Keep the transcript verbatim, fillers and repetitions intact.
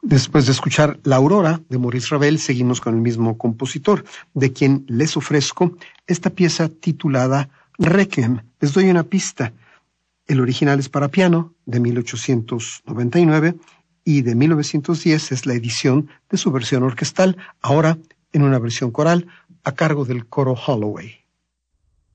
Después de escuchar La Aurora de Maurice Ravel, seguimos con el mismo compositor, de quien les ofrezco esta pieza titulada Requiem. Les doy una pista. El original es para piano, de mil ochocientos noventa y nueve, y de mil novecientos diez es la edición de su versión orquestal, ahora en una versión coral, a cargo del coro Holloway.